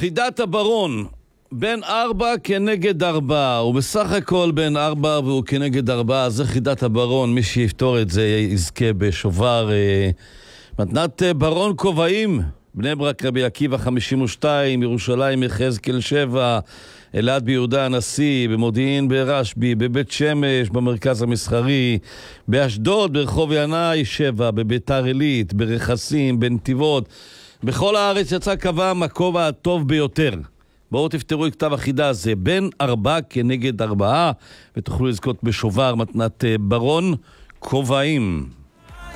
חידת הברון, בין 4 כנגד 4, הוא בסך הכל בין 4 והוא כנגד 4, זה חידת הברון, מי שיפתור את זה יזכה בשובר. מתנת ברון כובעים, בני ברק רבי עקיבא 52, ירושלים יחזקאל 7, אלעד ביהודה הנשיא, במודיעין ברשב"י, בבית שמש, במרכז המסחרי, באשדוד, ברחוב ינאי 7, בביתר עילית, ברכסים, בנתיבות, בכל הארץ יצא קב"ם הכובע הטוב ביותר. בואו תפתרו את כתב החידה הזה, בין 4 כנגד 4, ותוכלו לזכות בשובר מתנת ברון כובעים.